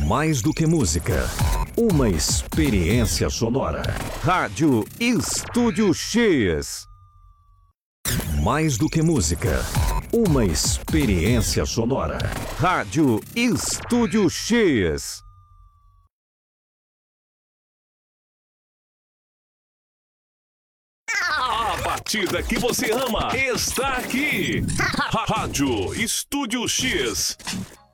Mais do que música, uma experiência sonora. Rádio Estúdio X. Mais do que música, uma experiência sonora. Rádio Estúdio X. A batida que você ama está aqui. Rádio Estúdio X.